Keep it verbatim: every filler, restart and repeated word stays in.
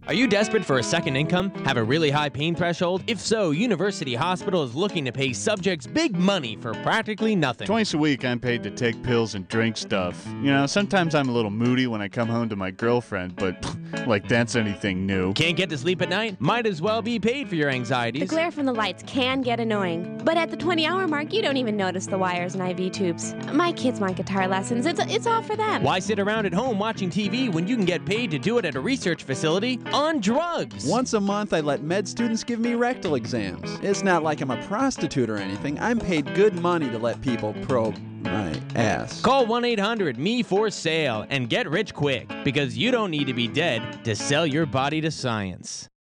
Are you desperate for a second income? Have a really high pain threshold? If so, University Hospital is looking to pay subjects big money for practically nothing. Twice a week, I'm paid to take pills and drink stuff. You know, sometimes I'm a little moody when I come home to my girlfriend, but like that's anything new. Can't get to sleep at night? Might as well be paid for your anxieties. The glare from the lights can get annoying, but at the twenty-hour mark, you don't even notice the wires and I V tubes. My kids want guitar lessons. It's it's all for them. Why sit around at home watching T V when you can get paid to do it at a research facility on drugs? Once a month, I let med students give me rectal exams. It's not like I'm a prostitute or anything. I'm paid good money to let people probe my ass. Call one eight hundred M E for sale and get rich quick, because you don't need to be dead to sell your body to science.